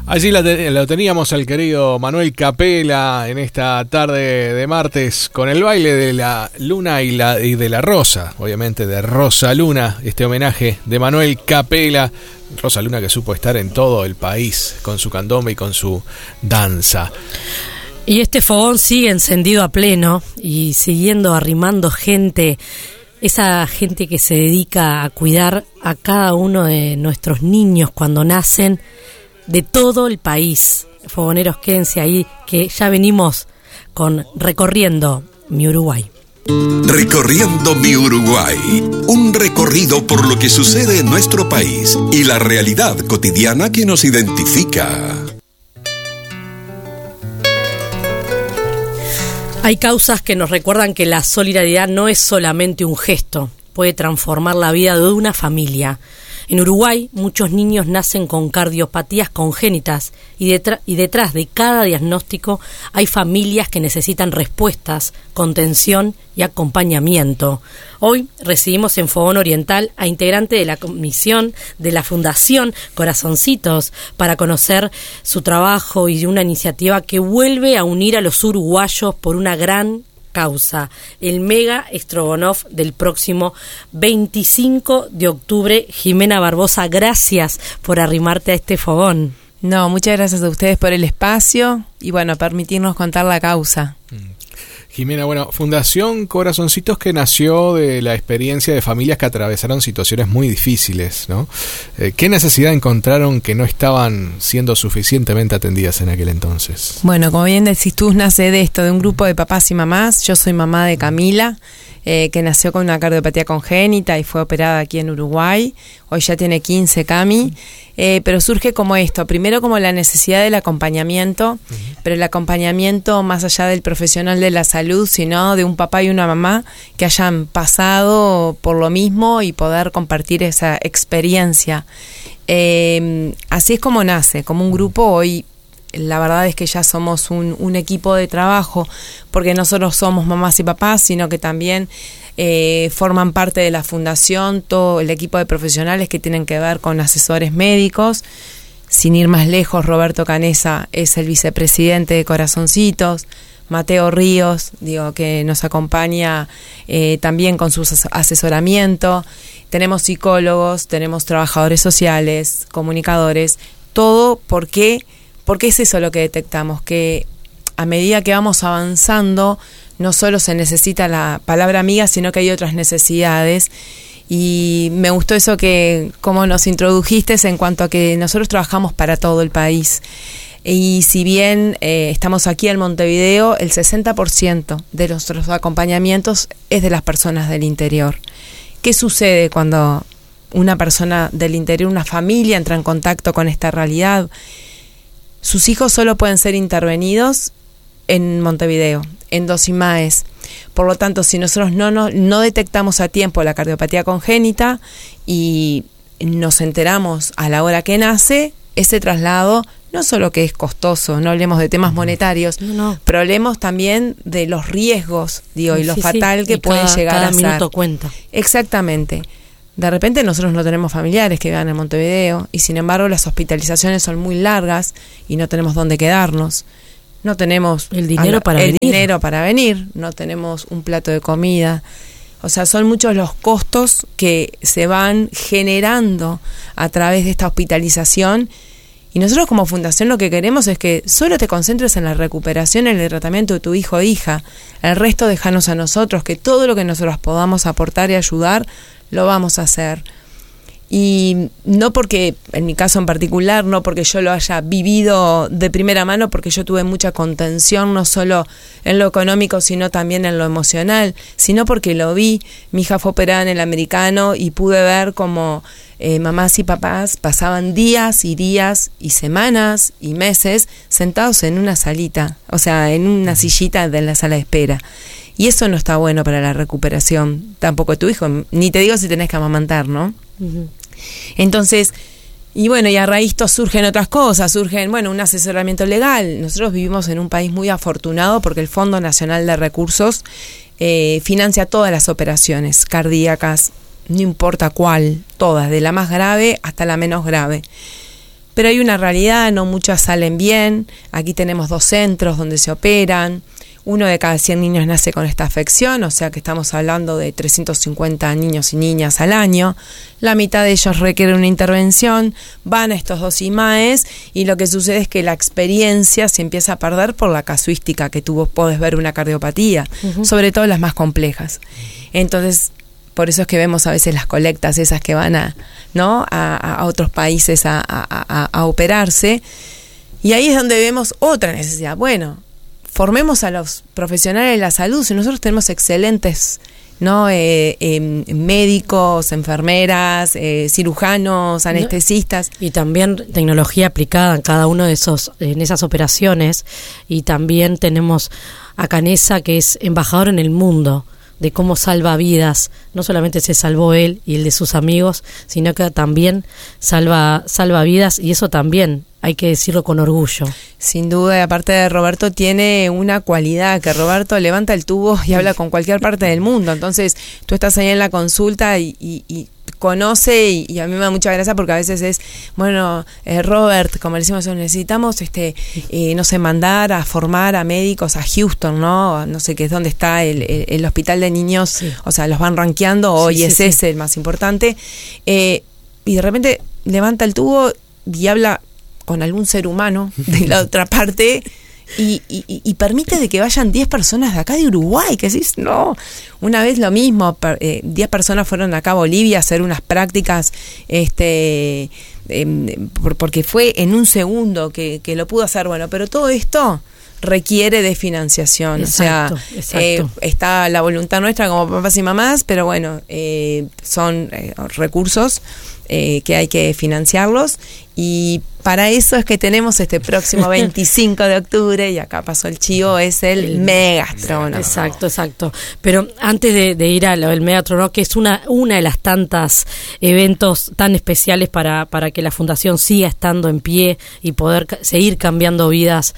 Allí lo teníamos al querido Manuel Capela en esta tarde de martes con el baile de la luna y de la rosa, obviamente de Rosa Luna, este homenaje de Manuel Capela. Rosa Luna que supo estar en todo el país con su candombe y con su danza. Y este fogón sigue encendido a pleno y siguiendo arrimando gente, esa gente que se dedica a cuidar a cada uno de nuestros niños cuando nacen, de todo el país. Fogoneros, quédense ahí, que ya venimos con Recorriendo mi Uruguay. Recorriendo mi Uruguay, un recorrido por lo que sucede en nuestro país y la realidad cotidiana que nos identifica. Hay causas que nos recuerdan que la solidaridad no es solamente un gesto, puede transformar la vida de una familia. En Uruguay, muchos niños nacen con cardiopatías congénitas y detrás de cada diagnóstico hay familias que necesitan respuestas, contención y acompañamiento. Hoy recibimos en Fogón Oriental a integrante de la comisión de la Fundación Corazoncitos para conocer su trabajo y de una iniciativa que vuelve a unir a los uruguayos por una gran causa, el Mega Strogonoff del próximo 25 de octubre. Jimena Barbosa, gracias por arrimarte a este fogón. No, muchas gracias a ustedes por el espacio y bueno, permitirnos contar la causa. Jimena, bueno, Fundación Corazoncitos que nació de la experiencia de familias que atravesaron situaciones muy difíciles, ¿no? ¿Qué necesidad encontraron que no estaban siendo suficientemente atendidas en aquel entonces? Bueno, como bien decís tú, nace de esto, de un grupo de papás y mamás. Yo soy mamá de Camila, que nació con una cardiopatía congénita y fue operada aquí en Uruguay. Hoy ya tiene 15 Cami, pero surge como esto, primero como la necesidad del acompañamiento, pero el acompañamiento más allá del profesional de la salud, sino de un papá y una mamá que hayan pasado por lo mismo y poder compartir esa experiencia. Así es como nace, como un grupo. Hoy la verdad es que ya somos un equipo de trabajo, porque no solo somos mamás y papás, sino que también forman parte de la fundación todo el equipo de profesionales que tienen que ver con asesores médicos. Sin ir más lejos, Roberto Canesa es el vicepresidente de Corazoncitos, Mateo Ríos, que nos acompaña también con su asesoramiento. Tenemos psicólogos, tenemos trabajadores sociales, comunicadores, todo porque es eso lo que detectamos, que a medida que vamos avanzando, no solo se necesita la palabra amiga, sino que hay otras necesidades. Y me gustó eso que, como nos introdujiste, en cuanto a que nosotros trabajamos para todo el país. Y si bien estamos aquí en Montevideo, el 60% de nuestros acompañamientos es de las personas del interior. ¿Qué sucede cuando una persona del interior, una familia, entra en contacto con esta realidad? Sus hijos solo pueden ser intervenidos en Montevideo, en 2 IMAES. Por lo tanto, si nosotros no detectamos a tiempo la cardiopatía congénita y nos enteramos a la hora que nace, ese traslado no solo que es costoso, no hablemos de temas monetarios, pero hablemos también de los riesgos, y lo fatal que puede llegar a ser. Cada minuto cuenta. Exactamente. De repente nosotros no tenemos familiares que vivan en Montevideo y sin embargo las hospitalizaciones son muy largas y no tenemos dónde quedarnos. No tenemos el dinero para venir, no tenemos un plato de comida. O sea, son muchos los costos que se van generando a través de esta hospitalización. Y nosotros como fundación lo que queremos es que solo te concentres en la recuperación, en el tratamiento de tu hijo o hija. El resto déjanos a nosotros, que todo lo que nosotros podamos aportar y ayudar, lo vamos a hacer. Y no porque, en mi caso en particular, no porque yo lo haya vivido de primera mano, porque yo tuve mucha contención, no solo en lo económico, sino también en lo emocional, sino porque lo vi. Mi hija fue operada en el Americano y pude ver cómo mamás y papás pasaban días y días y semanas y meses sentados en una salita, o sea, en una sillita de la sala de espera. Y eso no está bueno para la recuperación, tampoco de tu hijo, ni te digo si tenés que amamantar, ¿no? Entonces, y bueno, y a raíz de esto surgen otras cosas, un asesoramiento legal. Nosotros vivimos en un país muy afortunado porque el Fondo Nacional de Recursos financia todas las operaciones cardíacas, no importa cuál, todas, de la más grave hasta la menos grave. Pero hay una realidad, no muchas salen bien. Aquí tenemos 2 centros donde se operan. 1 de cada 100 niños nace con esta afección, o sea que estamos hablando de 350 niños y niñas al año. La mitad de ellos requieren una intervención, van a estos 2 IMAES y lo que sucede es que la experiencia se empieza a perder por la casuística que tú podés ver una cardiopatía, sobre todo las más complejas. Entonces, por eso es que vemos a veces las colectas esas que van a otros países a operarse, y ahí es donde vemos otra necesidad. Bueno, formemos a los profesionales de la salud. Si nosotros tenemos excelentes médicos, enfermeras, cirujanos, anestesistas. Y también tecnología aplicada en cada uno de en esas operaciones. Y también tenemos a Canessa, que es embajador en el mundo de cómo salva vidas. No solamente se salvó él y el de sus amigos, sino que también salva vidas, y eso también hay que decirlo con orgullo. Sin duda, aparte de Roberto, tiene una cualidad, que Roberto levanta el tubo y habla con cualquier parte del mundo. Entonces, tú estás ahí en la consulta y conoce, y a mí me da mucha gracia porque a veces es, bueno, Robert, como le decimos, necesitamos, no sé, mandar a formar a médicos a Houston, no sé qué es donde está el hospital de niños, sí. O sea, los van rankeando, hoy es ese el más importante, y de repente levanta el tubo y habla con algún ser humano de la otra parte, y permite de que vayan 10 personas de acá de Uruguay, que decís, no, una vez lo mismo, 10 personas fueron acá a Bolivia a hacer unas prácticas, porque fue en un segundo que lo pudo hacer. Bueno, pero todo esto requiere de financiación. Exacto, o sea, está la voluntad nuestra como papás y mamás, pero bueno, son recursos que hay que financiarlos, y para eso es que tenemos este próximo 25 de octubre, y acá pasó el chivo, es el Megatron. Exacto. Pero antes de ir a lo del Megatron, que es una de las tantas eventos tan especiales para que la Fundación siga estando en pie y poder seguir cambiando vidas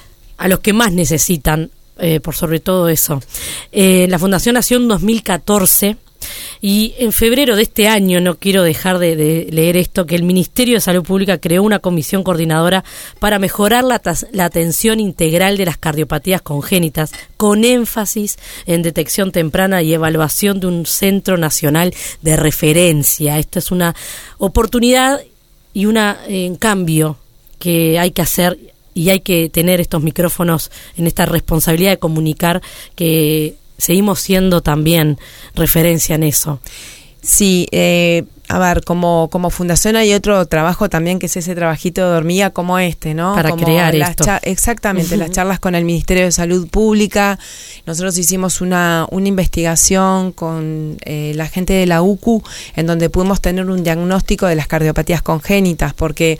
a los que más necesitan, por sobre todo eso. La Fundación nació en 2014, y en febrero de este año, no quiero dejar de leer esto, que el Ministerio de Salud Pública creó una comisión coordinadora para mejorar la atención integral de las cardiopatías congénitas, con énfasis en detección temprana y evaluación de un centro nacional de referencia. Esto es una oportunidad y un cambio que hay que hacer, y hay que tener estos micrófonos en esta responsabilidad de comunicar que seguimos siendo también referencia en eso. Sí, a ver, como fundación hay otro trabajo también, que es ese trabajito de hormiga como ¿no? Para como crear esto. Exactamente, las charlas con el Ministerio de Salud Pública. Nosotros hicimos una investigación con la gente de la UCU, en donde pudimos tener un diagnóstico de las cardiopatías congénitas, porque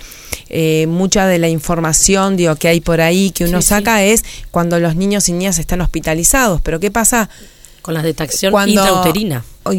mucha de la información que hay por ahí que uno saca es cuando los niños y niñas están hospitalizados. Pero ¿qué pasa con la detección intrauterina?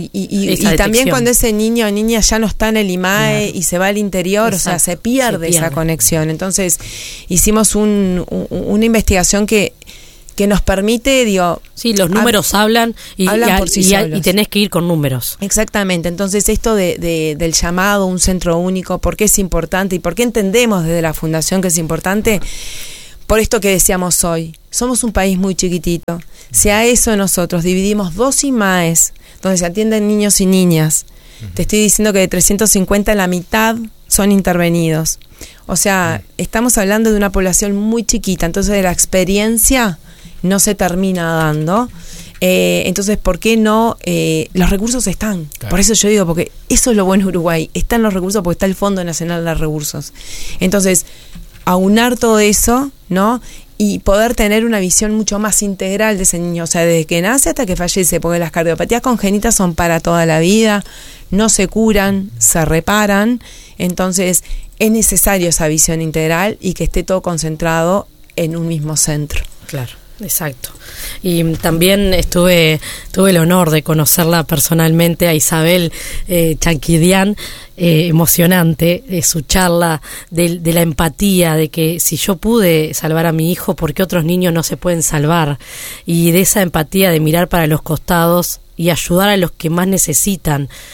Y también cuando ese niño o niña ya no está en el IMAE, claro, y se va al interior. Exacto. O sea, se pierde esa conexión. Entonces hicimos una investigación que nos permite, sí, los números hablan por sí solos. Y tenés que ir con números. Exactamente. Entonces esto del llamado a un centro único, ¿por qué es importante y por qué entendemos desde la Fundación que es importante? Por esto que decíamos hoy, somos un país muy chiquitito. Si a eso nosotros dividimos 2 IMAES donde se atienden niños y niñas, te estoy diciendo que de 350 la mitad son intervenidos. O sea, estamos hablando de una población muy chiquita, entonces la experiencia no se termina dando. Entonces, ¿por qué no? Los recursos están. Claro. Por eso yo digo, porque eso es lo bueno de Uruguay. Están los recursos porque está el Fondo Nacional de Recursos. Entonces, aunar todo eso, ¿no? Y poder tener una visión mucho más integral de ese niño, o sea, desde que nace hasta que fallece, porque las cardiopatías congénitas son para toda la vida, no se curan, se reparan. Entonces es necesario esa visión integral y que esté todo concentrado en un mismo centro. Claro. Exacto. Y también tuve el honor de conocerla personalmente, a Isabel Chanquidián, emocionante, su charla de la empatía, de que si yo pude salvar a mi hijo, ¿por qué otros niños no se pueden salvar? Y de esa empatía de mirar para los costados y ayudar a los que más necesitan.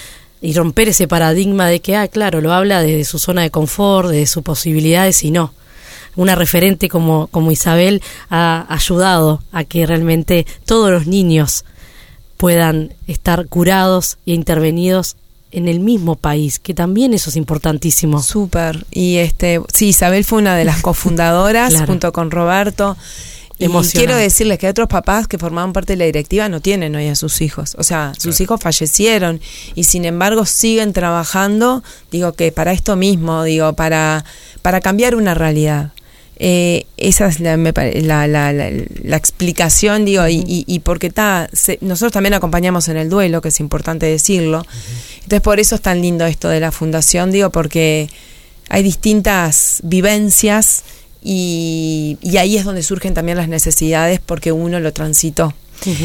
y romper ese paradigma de que, claro, lo habla desde su zona de confort, desde sus posibilidades, y no. Una referente como Isabel ha ayudado a que realmente todos los niños puedan estar curados e intervenidos en el mismo país, que también eso es importantísimo. Súper. Y sí, Isabel fue una de las cofundadoras, claro, junto con Roberto. Y quiero decirles que otros papás que formaban parte de la directiva no tienen hoy a sus hijos. O sea, sus hijos fallecieron y sin embargo siguen trabajando, digo, que para esto mismo, digo, para cambiar una realidad. Esa es la explicación, digo, y porque nosotros también acompañamos en el duelo, que es importante decirlo. Entonces por eso es tan lindo esto de la fundación, digo, porque hay distintas vivencias y ahí es donde surgen también las necesidades porque uno lo transitó.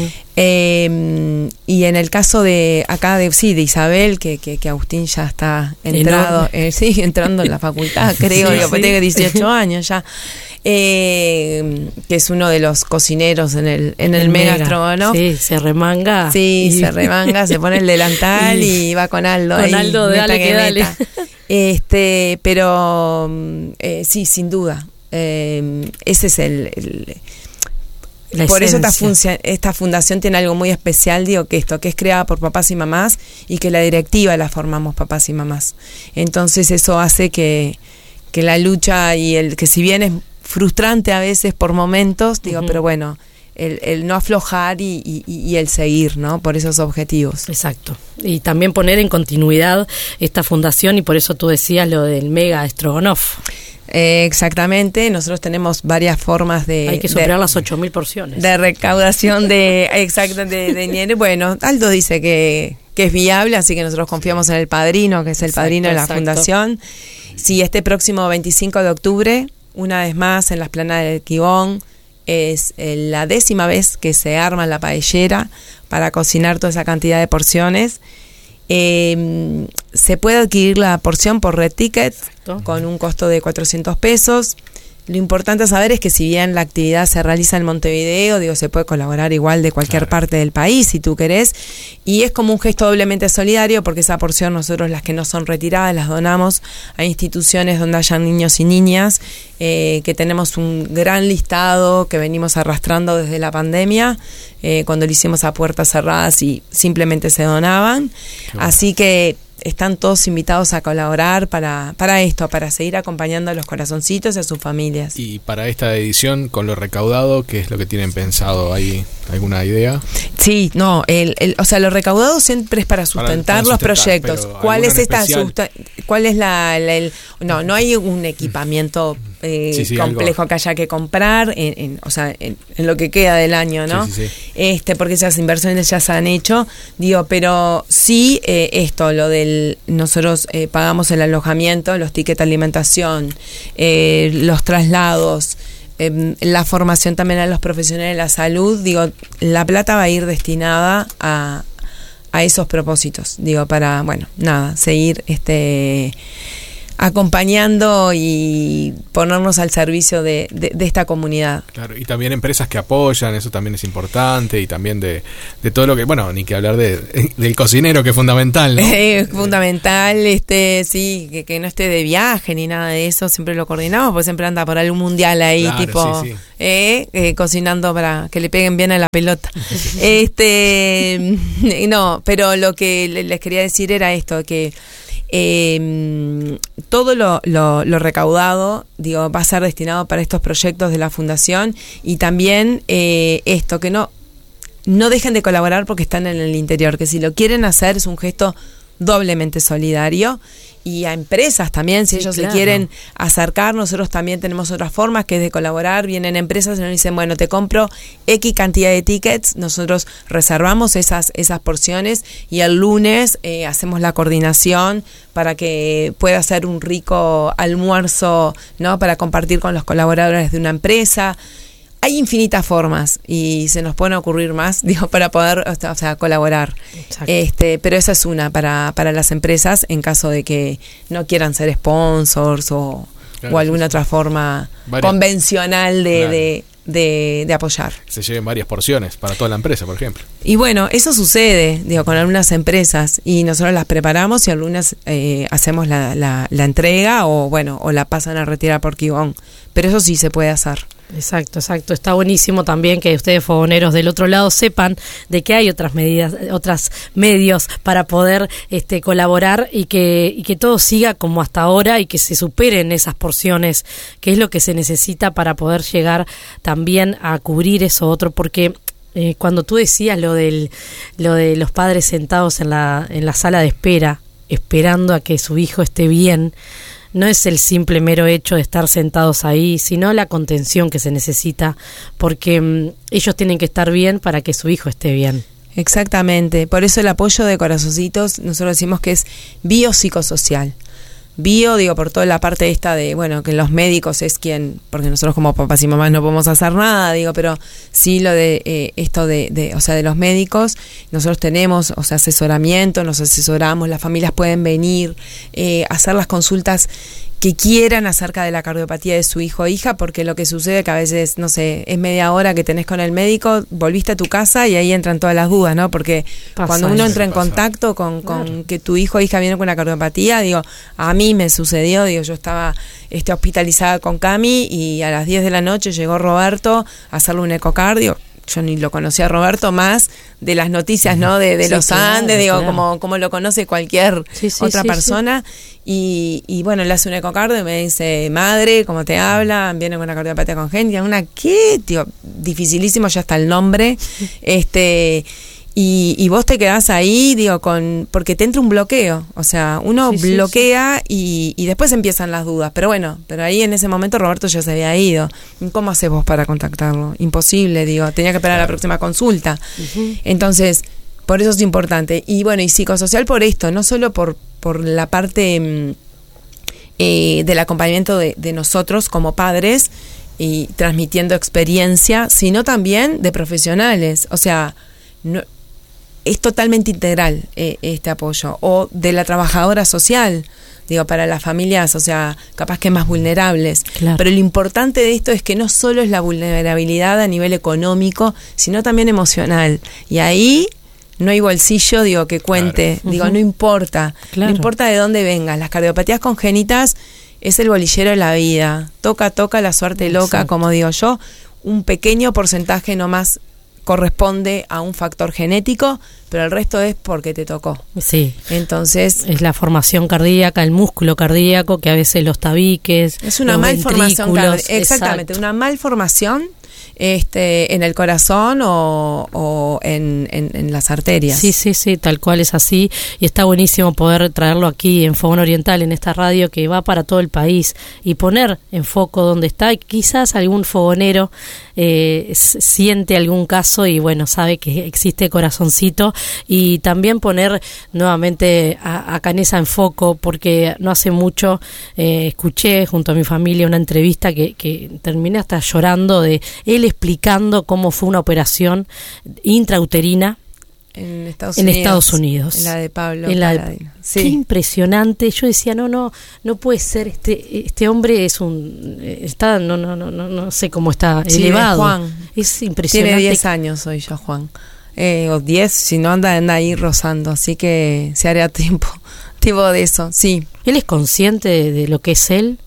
Y en el caso de acá de Isabel, que Agustín ya está entrado, entrando en la facultad, creo, digo, tiene 18 años ya, que es uno de los cocineros en el Mega Strogonoff. Sí, se remanga. Sí, se remanga, se pone el delantal y va con Aldo. Con Aldo, dale que dale. Pero sí, sin duda. Ese es por eso esta fundación tiene algo muy especial, digo, que es creada por papás y mamás y que la directiva la formamos papás y mamás. Entonces eso hace que la lucha y que si bien es frustrante a veces por momentos, digo, pero bueno, el no aflojar y el seguir, ¿no? Por esos objetivos. Exacto. Y también poner en continuidad esta fundación, y por eso tú decías lo del Mega Strogonoff. Exactamente, nosotros tenemos varias formas de... Hay que superar las 8.000 porciones. De recaudación de dinero. Bueno, Aldo dice que es viable, así que nosotros confiamos en el padrino, que es el padrino de la fundación. Sí, este próximo 25 de octubre, una vez más en la Esplanada del Quibón, es la 10ª vez que se arma la paellera para cocinar toda esa cantidad de porciones. Se puede adquirir la porción por Red Ticket con un costo de 400 pesos. Lo importante a saber es que si bien la actividad se realiza en Montevideo, digo, se puede colaborar igual de cualquier parte del país si tú querés, y es como un gesto doblemente solidario porque esa porción nosotros, las que no son retiradas, las donamos a instituciones donde hayan niños y niñas, que tenemos un gran listado que venimos arrastrando desde la pandemia, cuando lo hicimos a puertas cerradas y simplemente se donaban. Así que están todos invitados a colaborar para esto, para seguir acompañando a los corazoncitos y a sus familias. Y para esta edición, con lo recaudado, ¿qué es lo que tienen pensado? ¿Hay alguna idea? Sí, no, o sea, lo recaudado siempre es para sustentar los proyectos. ¿Cuál es no hay un equipamiento complejo algo que haya que comprar en lo que queda del año, ¿no? Sí. Porque esas inversiones ya se han hecho, digo, pero sí lo del nosotros pagamos el alojamiento, los tickets de alimentación, los traslados, la formación también a los profesionales de la salud, digo, la plata va a ir destinada a esos propósitos, digo, para, seguir acompañando y ponernos al servicio de esta comunidad. Claro, y también empresas que apoyan, eso también es importante, y también de todo lo que, ni que hablar del cocinero, que es fundamental, ¿no? Es fundamental, sí, que no esté de viaje ni nada de eso, siempre lo coordinamos, porque siempre anda por algún mundial ahí, claro, tipo, sí. Cocinando para que le peguen bien a la pelota. No, pero lo que les quería decir era esto, que todo lo recaudado, digo, va a ser destinado para estos proyectos de la fundación, y también esto, que no dejen de colaborar porque están en el interior, que si lo quieren hacer es un gesto doblemente solidario, y a empresas también, si ellos se quieren acercar, nosotros también tenemos otras formas que es de colaborar. Vienen empresas y nos dicen, bueno, te compro X cantidad de tickets, nosotros reservamos esas porciones y el lunes hacemos la coordinación para que pueda ser un rico almuerzo, ¿no?, para compartir con los colaboradores de una empresa. Hay infinitas formas y se nos pueden ocurrir más, digo, para poder, colaborar. Pero esa es una para las empresas en caso de que no quieran ser sponsors o alguna otra forma convencional de de apoyar. Se lleven varias porciones para toda la empresa, por ejemplo. Y bueno, eso sucede, con algunas empresas, y nosotros las preparamos y algunas hacemos la entrega o la pasan a retirar por Kibón, pero eso sí se puede hacer. Exacto. Está buenísimo también que ustedes fogoneros del otro lado sepan de que hay otras medidas, otros medios para poder colaborar y que todo siga como hasta ahora y que se superen esas porciones, que es lo que se necesita para poder llegar también a cubrir eso otro, porque cuando tú decías lo de los padres sentados en la sala de espera, esperando a que su hijo esté bien, no es el simple mero hecho de estar sentados ahí, sino la contención que se necesita, porque ellos tienen que estar bien para que su hijo esté bien. Exactamente, por eso el apoyo de Corazoncitos, nosotros decimos que es biopsicosocial. Por toda la parte esta de, que los médicos es quien, porque nosotros como papás y mamás no podemos hacer nada, pero sí lo de esto de los médicos, nosotros tenemos, asesoramiento, nos asesoramos, las familias pueden venir, hacer las consultas que quieran acerca de la cardiopatía de su hijo o hija, porque lo que sucede que a veces, es media hora que tenés con el médico, volviste a tu casa y ahí entran todas las dudas, ¿no? Porque cuando uno entra en contacto con que tu hijo o hija viene con una cardiopatía, a mí me sucedió, yo estaba hospitalizada con Cami y a las 10 de la noche llegó Roberto a hacerle un ecocardio. Yo ni lo conocía a Roberto, más de las noticias, ¿no? De los Andes, claro. como lo conoce cualquier otra persona. Sí. Y le hace un ecocardio y me dice, madre, ¿cómo te hablan? Viene con una cardiopatía congénita. ¿Qué? Dificilísimo ya está el nombre. Y vos te quedás ahí, porque te entra un bloqueo. Uno bloquea. Y después empiezan las dudas. Pero ahí en ese momento Roberto ya se había ido. ¿Cómo haces vos para contactarlo? Imposible, tenía que esperar la próxima consulta. Uh-huh. Entonces, por eso es importante. Y psicosocial por esto, no solo por la parte del acompañamiento de nosotros como padres y transmitiendo experiencia, sino también de profesionales. No, es totalmente integral este apoyo, o de la trabajadora social, para las familias, capaz que más vulnerables. Claro. Pero lo importante de esto es que no solo es la vulnerabilidad a nivel económico, sino también emocional. Y ahí no hay bolsillo, que cuente, claro. No importa, Claro. No importa de dónde vengas. Las cardiopatías congénitas es el bolillero de la vida. Toca la suerte loca, como digo yo. Un pequeño porcentaje nomás corresponde a un factor genético, pero el resto es porque te tocó. Sí. Entonces, es la formación cardíaca, el músculo cardíaco, que a veces los tabiques, es una los malformación ventrículos. exactamente, Exacto. Una malformación en el corazón o en las arterias. Sí, tal cual es así, y está buenísimo poder traerlo aquí en Fogón Oriental, en esta radio que va para todo el país, y poner en foco donde está, y quizás algún fogonero siente algún caso y sabe que existe Corazoncito, y también poner nuevamente a Canesa en foco, porque no hace mucho escuché junto a mi familia una entrevista que terminé hasta llorando, de él explicando cómo fue una operación intrauterina en Estados Unidos. En la de Pablo. Sí. Qué impresionante. Yo decía, no puede ser, este hombre es no sé cómo está elevado. Juan. Es impresionante. Tiene 10 años hoy ya, Juan. O 10, si no anda ahí rozando, así que se hará tiempo de eso, sí. ¿Él es consciente de lo que es él?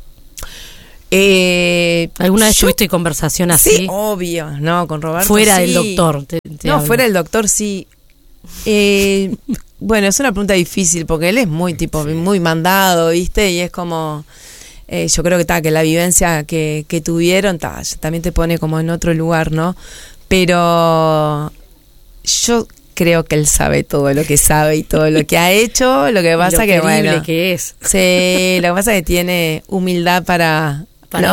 ¿Alguna vez tuviste conversación así? Sí, obvio, no, con Roberto. Fuera sí. del doctor. Fuera del doctor, sí. Es una pregunta difícil porque él es muy muy mandado, ¿viste? Y es como, yo creo que la vivencia que tuvieron también te pone como en otro lugar, ¿no? Pero yo creo que él sabe todo lo que sabe y todo lo que ha hecho. Lo que pasa que es. Sí, lo que pasa es que tiene humildad para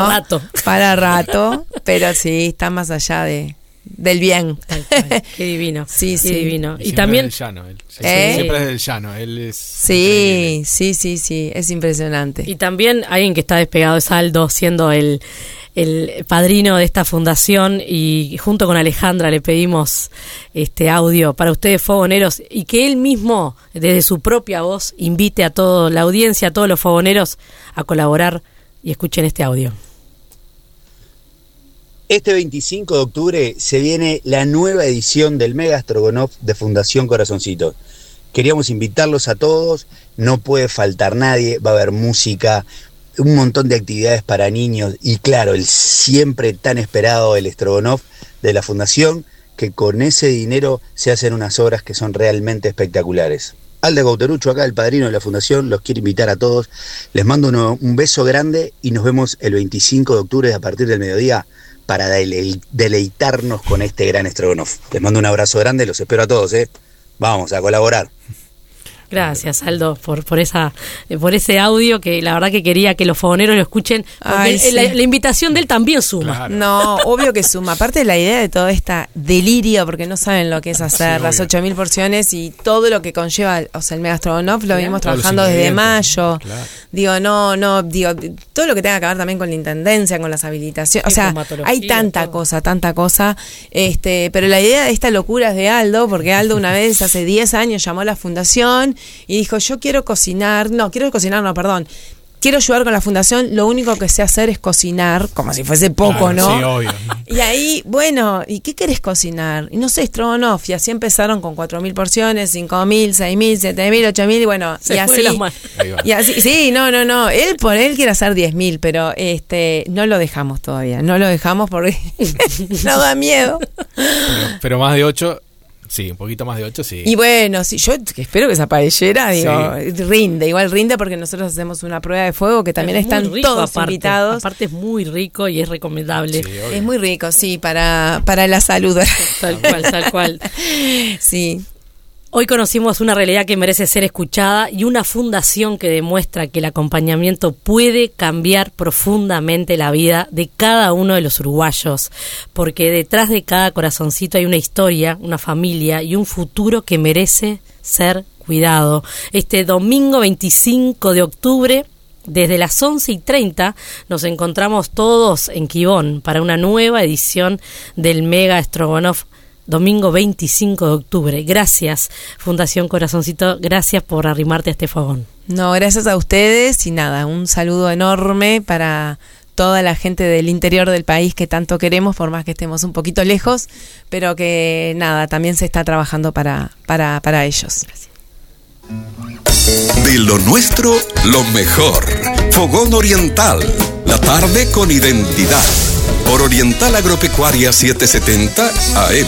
rato, pero sí, está más allá del bien. Qué divino. Sí. Divino. Y también es del llano, él. Siempre es del llano, él es sí, es impresionante. Y también alguien que está despegado es Aldo, siendo el padrino de esta fundación, y junto con Alejandra le pedimos este audio para ustedes, fogoneros, y que él mismo, desde su propia voz, invite a toda la audiencia, a todos los fogoneros a colaborar, y escuchen este audio. Este 25 de octubre se viene la nueva edición del Mega Strogonoff de Fundación Corazoncito. Queríamos invitarlos a todos, no puede faltar nadie, va a haber música, un montón de actividades para niños y claro, el siempre tan esperado el Strogonoff de la Fundación, que con ese dinero se hacen unas obras que son realmente espectaculares. Aldo Cauterucho, acá el padrino de la Fundación, los quiere invitar a todos. Les mando un beso grande y nos vemos el 25 de octubre a partir del mediodía para deleitarnos con este gran Strogonoff. Les mando un abrazo grande, los espero a todos, Vamos a colaborar. Gracias, Aldo, por ese audio que la verdad que quería que los fogoneros lo escuchen, porque Ay, sí. la invitación de él también suma. Claro. No, obvio que suma. Aparte de la idea de todo este delirio, porque no saben lo que es hacer Sí, las obvio. 8.000 porciones y todo lo que conlleva, o sea, el Mega Strogonoff lo venimos Todos los trabajando desde ingredientes. mayo. Claro. Digo, todo lo que tenga que ver también con la intendencia, con las habilitaciones. O Sí, sea, bromatología, hay tanta todo. cosa. Pero la idea de esta locura es de Aldo, porque Aldo una vez, hace 10 años, llamó a la fundación y dijo, quiero ayudar con la fundación, lo único que sé hacer es cocinar, como si fuese poco, Claro, ¿no? Sí, obvio. Y ahí, bueno, ¿y qué querés cocinar? Y no sé, Strogonoff, y así empezaron con 4.000 porciones, 5.000, 6.000, 7.000, 8.000, y bueno, Se y fue así. las manos. Ahí va. Y así, sí, no, él quiere hacer 10.000, pero no lo dejamos todavía, no lo dejamos porque nos da miedo. Pero más de 8, sí, un poquito más de 8, sí. Y bueno, sí, yo espero que esa paellera, digo, Sí. rinde porque nosotros hacemos una prueba de fuego que también Es muy están rico, todos aparte. invitados. Aparte es muy rico y es recomendable. Sí, obvio. Es muy rico, sí, para la salud. Tal cual. Sí. Hoy conocimos una realidad que merece ser escuchada y una fundación que demuestra que el acompañamiento puede cambiar profundamente la vida de cada uno de los uruguayos, porque detrás de cada corazoncito hay una historia, una familia y un futuro que merece ser cuidado. Este domingo 25 de octubre, desde las 11:30, nos encontramos todos en Quibón para una nueva edición del Mega Strogonoff. Domingo 25 de octubre. Gracias, Fundación Corazoncito. Gracias por arrimarte a este fogón. No, gracias a ustedes y nada, un saludo enorme para toda la gente del interior del país que tanto queremos, por más que estemos un poquito lejos, pero que nada, también se está trabajando para ellos. De lo nuestro, lo mejor. Fogón Oriental. La tarde con identidad. Por Oriental Agropecuaria 770 AM.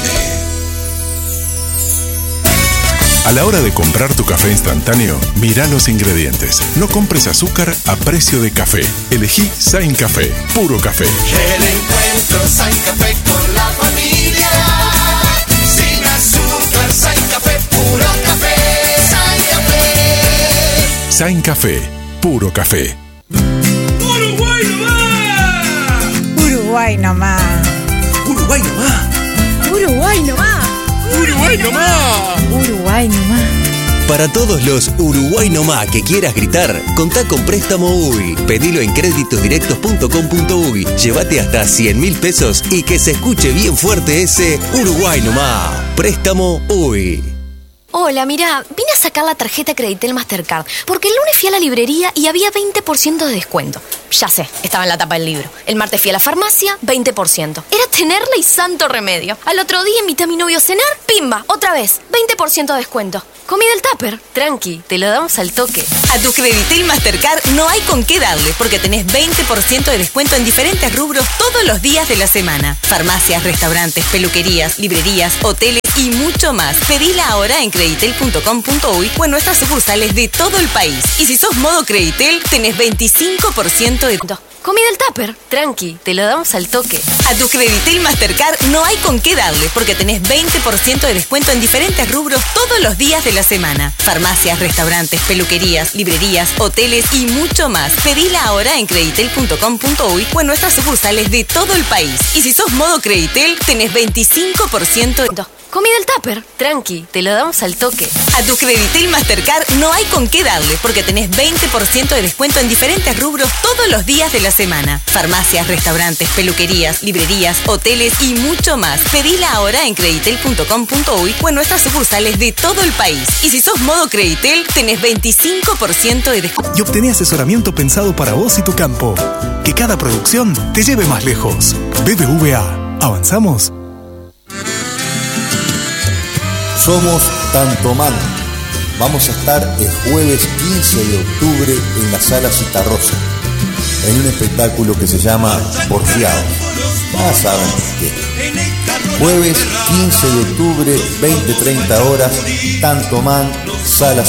A la hora de comprar tu café instantáneo, mira los ingredientes. No compres azúcar a precio de café. Elegí Sain Café, puro café. El encuentro Sain Café con la familia. Sin azúcar, Sain Café, puro café. Sain Café. Sain Café, puro café. Uruguay nomás. Uruguay nomás. Uruguay nomás. Uruguay nomás. Uruguay nomás. Uruguay nomás. Para todos los Uruguay nomás que quieras gritar, contá con Préstamo UI. Pedilo en créditosdirectos.com.uy. Llévate hasta 100.000 pesos y que se escuche bien fuerte ese Uruguay nomás. Préstamo UI. Hola, mira, vine a sacar la tarjeta Creditel Mastercard porque el lunes fui a la librería y había 20% de descuento. Ya sé, estaba en la tapa del libro. El martes fui a la farmacia, 20%. Era tenerla y santo remedio. Al otro día invité a mi novio a cenar, pimba, otra vez, 20% de descuento. Comí del tupper. Tranqui, te lo damos al toque. A tu Creditel Mastercard no hay con qué darle porque tenés 20% de descuento en diferentes rubros todos los días de la semana. Farmacias, restaurantes, peluquerías, librerías, hoteles y mucho más. Pedila ahora en creditel.com.uy o en nuestras sucursales de todo el país. Y si sos modo Creditel, tenés 25% de... Comí del tupper. Tranqui, te lo damos al toque. A tu Creditel Mastercard no hay con qué darle porque tenés 20% de descuento en diferentes rubros todos los días de la semana. Farmacias, restaurantes, peluquerías, librerías, hoteles y mucho más. Pedila ahora en creditel.com.uy o en nuestras sucursales de todo el país. Y si sos modo Creditel, tenés 25% de... Comí del tupper. Tranqui, te lo damos al toque. A tu Creditel Mastercard no hay con qué darle, porque tenés 20% de descuento en diferentes rubros todos los días de la semana. Farmacias, restaurantes, peluquerías, librerías, hoteles y mucho más. Pedila ahora en creditel.com.uy o en nuestras sucursales de todo el país. Y si sos modo Creditel, tenés 25% de descuento. Y obtené asesoramiento pensado para vos y tu campo. Que cada producción te lleve más lejos. BBVA. ¿Avanzamos? Somos Tantomán. Vamos a estar el jueves 15 de octubre en la Sala Citarrosa, en un espectáculo que se llama Porfiados. Ya saben qué. Jueves 15 de octubre, 20-30 horas, Tantomán, Sala